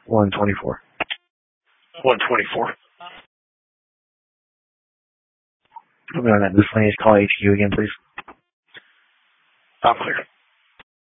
124. 124. Put me on that miscellaneous call HQ again, please. I'm clear.